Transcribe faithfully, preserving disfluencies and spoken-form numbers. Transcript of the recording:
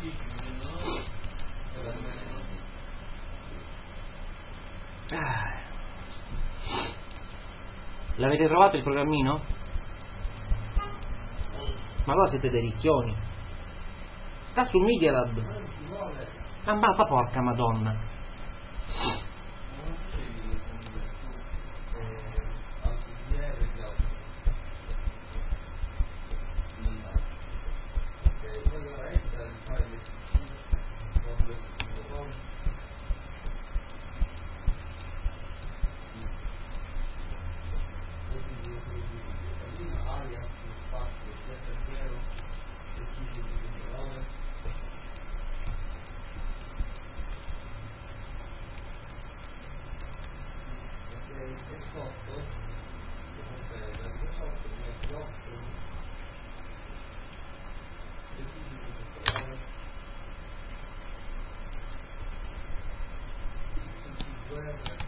Ah. L'avete trovato il programmino? Ma allora siete dei ricchioni. Sta su Media Lab. Ah, ma fa porca madonna. Where